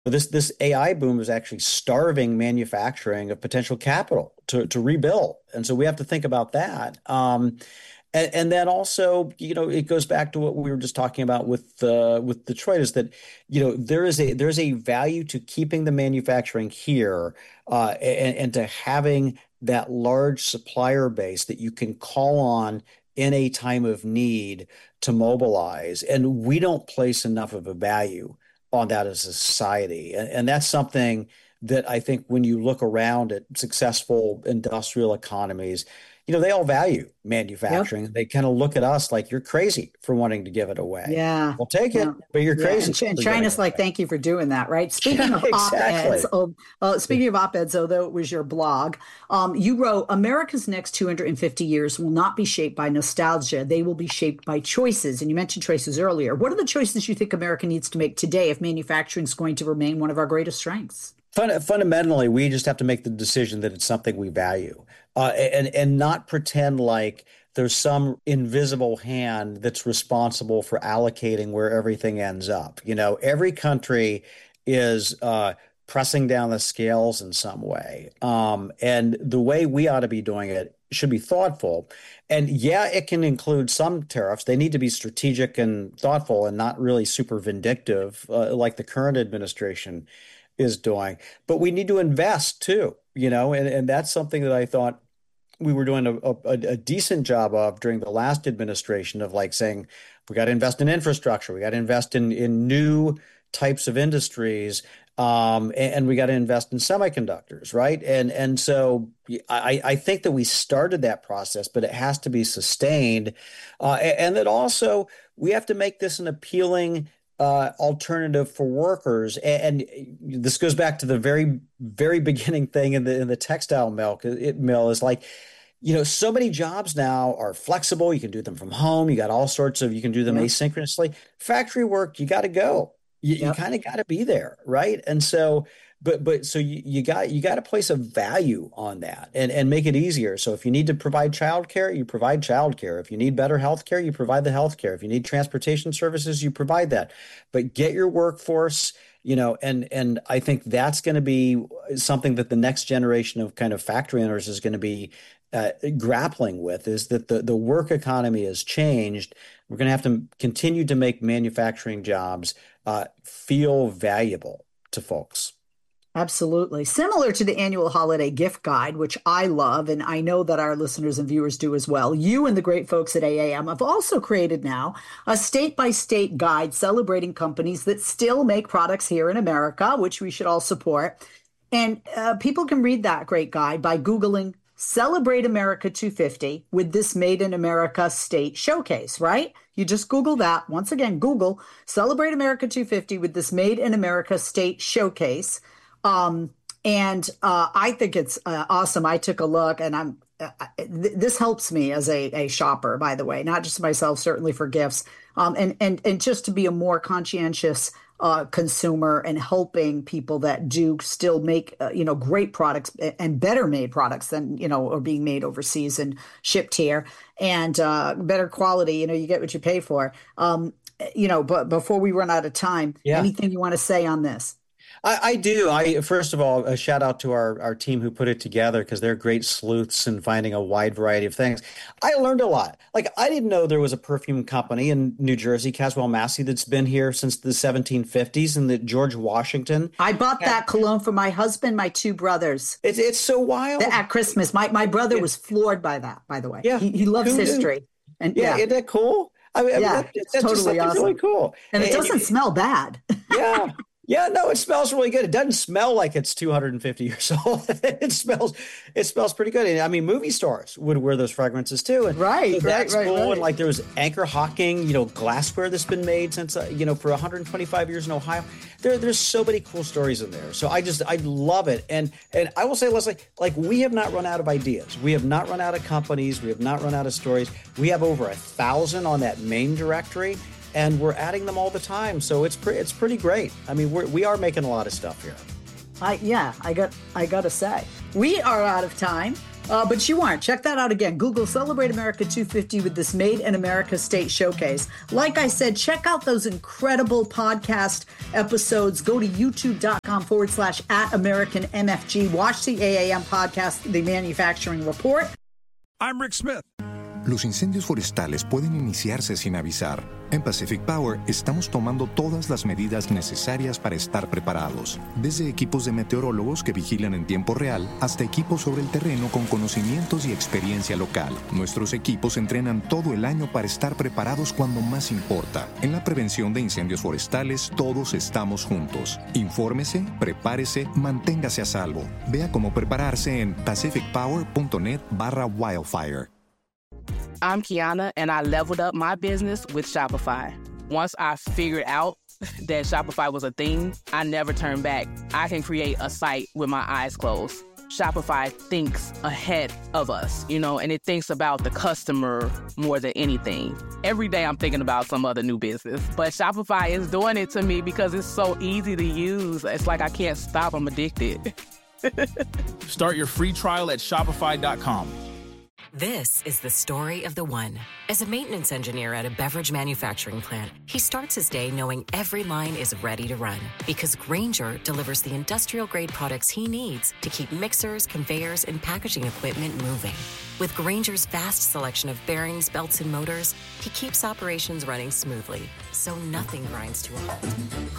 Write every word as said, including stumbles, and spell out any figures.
This this A I boom is actually starving manufacturing of potential capital to to rebuild, and so we have to think about that. Um, and, and then also, you know, it goes back to what we were just talking about with uh, with Detroit, is that, you know, there is a there's a value to keeping the manufacturing here, uh, and, and to having that large supplier base that you can call on in a time of need to mobilize. And we don't place enough of a value on that as a society. And, and that's something that I think when you look around at successful industrial economies, you know, they all value Yep. manufacturing. They kind of look at us like you're crazy for wanting to give it away. Yeah. We'll take it, Yeah. but you're Yeah. crazy And, Ch- and for giving China's it like, away. thank you for doing that, right? Speaking Yeah, of op-eds, exactly. oh, uh, speaking of op-eds, although it was your blog, um, you wrote, America's next two hundred fifty years will not be shaped by nostalgia. They will be shaped by choices. And you mentioned choices earlier. What are the choices you think America needs to make today if manufacturing is going to remain one of our greatest strengths? Fun, fundamentally, we just have to make the decision that it's something we value, uh, and and not pretend like there's some invisible hand that's responsible for allocating where everything ends up. You know, every country is uh, pressing down the scales in some way, um, and the way we ought to be doing it should be thoughtful. And yeah, it can include some tariffs. They need to be strategic and thoughtful, and not really super vindictive, uh, like the current administration is doing. But we need to invest too, you know, and, and that's something that I thought we were doing a, a, a decent job of during the last administration, of like saying we got to invest in infrastructure, we got to invest in in new types of industries, um, and, and we got to invest in semiconductors, right? And and so I, I think that we started that process, but it has to be sustained, uh, and that also we have to make this an appealing uh, alternative for workers. And, and this goes back to the very, very beginning thing in the in the textile mill. It mill is like, you know, so many jobs now are flexible. You can do them from home. You got all sorts of, you can do them Yep. asynchronously. Factory work, you got to go. You, you Yep. kind of got to be there, right? And so, but but so you, you got you got to place a value on that, and and make it easier. So if you need to provide childcare, you provide childcare. If you need better health care, you provide the health care. If you need transportation services, you provide that. But get your workforce, you know, and and I think that's going to be something that the next generation of kind of factory owners is going to be uh, grappling with, is that the, the work economy has changed. We're going to have to continue to make manufacturing jobs uh, feel valuable to folks. Absolutely. Similar to the annual holiday gift guide, which I love, and I know that our listeners and viewers do as well. You and the great folks at A A M have also created now a state by state guide celebrating companies that still make products here in America, which we should all support. And uh, people can read that great guide by Googling Celebrate America two hundred fifty with this Made in America state showcase, right? You just Google that. Once again, Google Celebrate America two hundred fifty with this Made in America state showcase. Um, and uh, I think it's uh, awesome. I took a look, and I'm uh, th- this helps me as a, a shopper, by the way, not just myself, certainly for gifts, um, and and and just to be a more conscientious uh, consumer and helping people that do still make uh, you know great products and better made products than you know are being made overseas and shipped here, and uh, better quality. You know, you get what you pay for. Um, you know, but before we run out of time, Yeah. anything you want to say on this? I, I do. I first of all, a shout out to our, our team who put it together, because they're great sleuths in finding a wide variety of things. I learned a lot. Like, I didn't know there was a perfume company in New Jersey, Caswell Massey, that's been here since the seventeen fifties, and that George Washington I bought had. that cologne for my husband, my two brothers It's it's so wild. at Christmas. My my brother Yeah, was floored by that, by the way. yeah. He he loves Who knew? history. And Yeah, yeah, isn't that cool? I mean, I mean yeah, that, it's that's just totally something really awesome. cool. And it And, doesn't and smell bad. yeah. Yeah, no, it smells really good. It doesn't smell like it's two hundred fifty years old. It smells it smells pretty good. And I mean, movie stars would wear those fragrances too. And so Right, right, that's right, cool. And right. like there was Anchor Hawking, you know, glassware that's been made since uh, you know, for one hundred twenty-five years in Ohio. There there's so many cool stories in there. So I just I love it. And and I will say, Leslie, like we have not run out of ideas. We have not run out of companies. We have not run out of stories. We have over a thousand on that main directory, and we're adding them all the time. So it's pretty it's pretty great. I mean, we're, we are making a lot of stuff here. I yeah, I got I gotta say. We are out of time. Uh, but you aren't. Check that out again. Google Celebrate America two fifty with this Made in America State Showcase. Like I said, check out those incredible podcast episodes. Go to youtube.com forward slash at American MFG. Watch the A A M podcast, The Manufacturing Report. I'm Rick Smith. Los incendios forestales pueden iniciarse sin avisar. En Pacific Power estamos tomando todas las medidas necesarias para estar preparados. Desde equipos de meteorólogos que vigilan en tiempo real hasta equipos sobre el terreno con conocimientos y experiencia local. Nuestros equipos entrenan todo el año para estar preparados cuando más importa. En la prevención de incendios forestales, todos estamos juntos. Infórmese, prepárese, manténgase a salvo. Vea cómo prepararse en pacificpower.net barra wildfire. I'm Kiana, and I leveled up my business with Shopify. Once I figured out that Shopify was a thing, I never turned back. I can create a site with my eyes closed. Shopify thinks ahead of us, you know, and it thinks about the customer more than anything. Every day I'm thinking about some other new business, but Shopify is doing it to me because it's so easy to use. It's like I can't stop. I'm addicted. Start your free trial at shopify dot com. This is the story of the one. As a maintenance engineer at a beverage manufacturing plant, he starts his day knowing every line is ready to run because Grainger delivers the industrial-grade products he needs to keep mixers, conveyors, and packaging equipment moving. With Grainger's vast selection of bearings, belts, and motors, he keeps operations running smoothly, so nothing grinds to a halt.